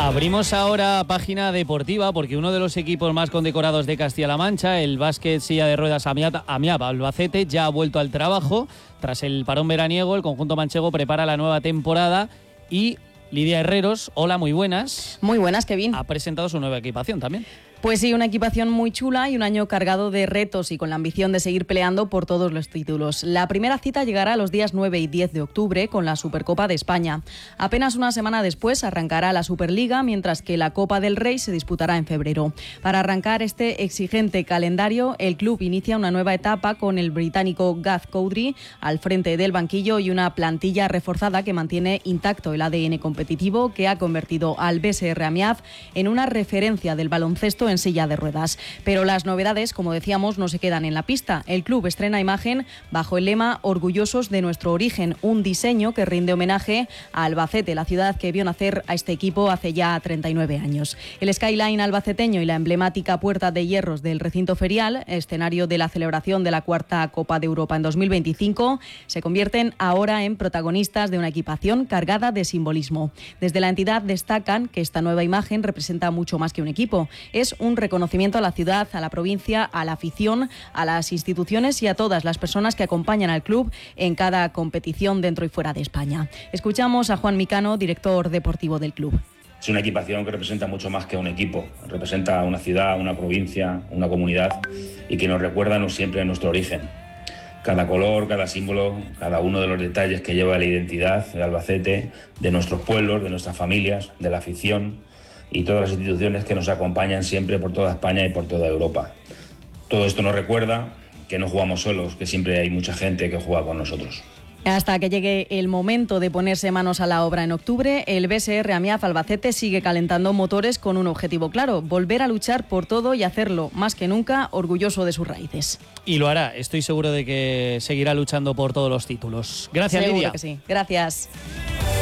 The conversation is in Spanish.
Abrimos ahora página deportiva porque uno de los equipos más condecorados de Castilla-La Mancha, el básquet silla de ruedas Amiab Albacete, ya ha vuelto al trabajo. Tras el parón veraniego, el conjunto manchego prepara la nueva temporada y Lidia Herreros, hola, muy buenas. Muy buenas, Kevin. Ha presentado su nueva equipación también. Pues sí, una equipación muy chula y un año cargado de retos y con la ambición de seguir peleando por todos los títulos. La primera cita llegará los días 9 y 10 de octubre con la Supercopa de España. Apenas una semana después arrancará la Superliga, mientras que la Copa del Rey se disputará en febrero. Para arrancar este exigente calendario, el club inicia una nueva etapa con el británico Gaz Cowdrey al frente del banquillo y una plantilla reforzada que mantiene intacto el ADN competitivo que ha convertido al BSR Amiab en una referencia del baloncesto en silla de ruedas. Pero las novedades, como decíamos, no se quedan en la pista. El club estrena imagen bajo el lema Orgullosos de nuestro origen, un diseño que rinde homenaje a Albacete, la ciudad que vio nacer a este equipo hace ya 39 años. El skyline albaceteño y la emblemática Puerta de Hierros del recinto ferial, escenario de la celebración de la cuarta Copa de Europa en 2025, se convierten ahora en protagonistas de una equipación cargada de simbolismo. Desde la entidad destacan que esta nueva imagen representa mucho más que un equipo. Es un reconocimiento a la ciudad, a la provincia, a la afición, a las instituciones y a todas las personas que acompañan al club en cada competición dentro y fuera de España. Escuchamos a Juan Micano, director deportivo del club. Es una equipación que representa mucho más que un equipo, representa una ciudad, una provincia, una comunidad y que nos recuerda siempre nuestro origen. Cada color, cada símbolo, cada uno de los detalles que lleva la identidad de Albacete, de nuestros pueblos, de nuestras familias, de la afición y todas las instituciones que nos acompañan siempre por toda España y por toda Europa. Todo esto nos recuerda que no jugamos solos, que siempre hay mucha gente que juega con nosotros. Hasta que llegue el momento de ponerse manos a la obra en octubre, el BSR Amiab Albacete sigue calentando motores con un objetivo claro: volver a luchar por todo y hacerlo, más que nunca, orgulloso de sus raíces. Y lo hará, estoy seguro de que seguirá luchando por todos los títulos. Gracias, Seguro Lidia. que sí. Gracias.